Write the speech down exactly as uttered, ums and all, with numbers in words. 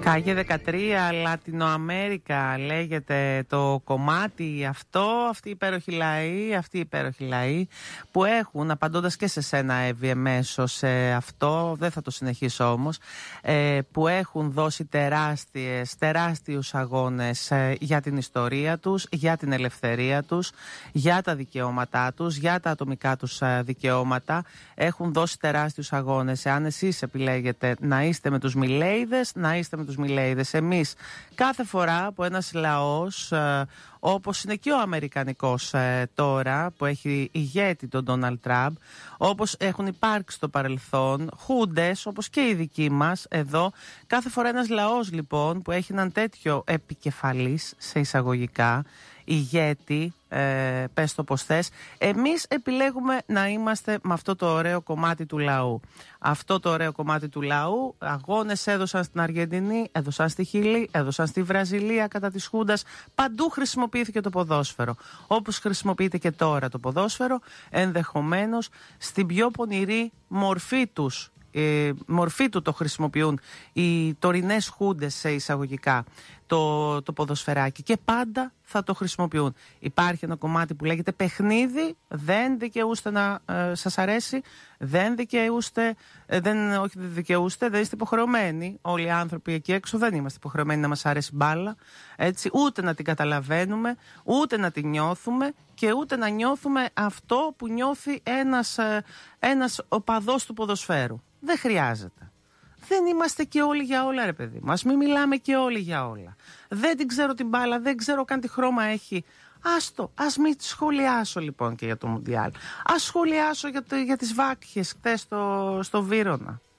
Κάγε δεκατρία, Λατινοαμέρικα λέγεται το κομμάτι αυτό, αυτή η υπέροχη λαοί, αυτή η υπέροχη λαοί που έχουν, απαντώντας και σε σένα Εύη εμέσως σε αυτό, δεν θα το συνεχίσω όμως, ε, που έχουν δώσει τεράστιες, τεράστιους αγώνες ε, για την ιστορία τους, για την ελευθερία τους, για τα δικαιώματά τους, για τα ατομικά τους ε, δικαιώματα, έχουν δώσει τεράστιους αγώνες. Εάν εσείς επιλέγετε να είστε με τους Μιλέιδες, να είστε με τους Μιλέιδες. Εμείς κάθε φορά που ένας λαός ε, όπως είναι και ο Αμερικανικός ε, τώρα που έχει ηγέτη τον Ντόναλντ Τραμπ, όπως έχουν υπάρξει στο παρελθόν χούντες όπως και οι δικοί μας εδώ, κάθε φορά ένας λαός λοιπόν που έχει έναν τέτοιο επικεφαλής σε εισαγωγικά ηγέτη, ε, πες το πως θες, εμείς επιλέγουμε να είμαστε με αυτό το ωραίο κομμάτι του λαού. Αυτό το ωραίο κομμάτι του λαού, αγώνες έδωσαν στην Αργεντινή, έδωσαν στη Χιλή, έδωσαν στη Βραζιλία κατά της Χούντας, παντού χρησιμοποιήθηκε το ποδόσφαιρο. Όπως χρησιμοποιείται και τώρα το ποδόσφαιρο, ενδεχομένως στην πιο πονηρή μορφή τους. Ε, μορφή του το χρησιμοποιούν οι τωρινές χούντες σε εισαγωγικά το, το ποδοσφαιράκι και πάντα θα το χρησιμοποιούν. Υπάρχει ένα κομμάτι που λέγεται παιχνίδι, δεν δικαιούστε να ε, σας αρέσει, δεν δικαιούστε, ε, δεν, όχι δεν δικαιούστε, δεν είστε υποχρεωμένοι. Όλοι οι άνθρωποι εκεί έξω δεν είμαστε υποχρεωμένοι να μας αρέσει μπάλα, έτσι, ούτε να την καταλαβαίνουμε, ούτε να την νιώθουμε και ούτε να νιώθουμε αυτό που νιώθει ένας, ε, ένας οπαδός του ποδοσφαίρου. Δεν χρειάζεται. Δεν είμαστε και όλοι για όλα, ρε παιδί μας. Μην μιλάμε και όλοι για όλα. Δεν την ξέρω την μπάλα, δεν ξέρω καν τι χρώμα έχει. Άστο, ας μην σχολιάσω λοιπόν και για το Μουντιάλ. Ας σχολιάσω για, το, για τις βάκχες χθες στο, στο Βύρωνα.